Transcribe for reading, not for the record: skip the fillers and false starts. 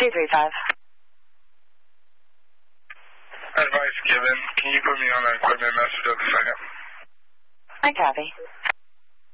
235. Advice given. Can you put me on an equipment message at the second? I copy.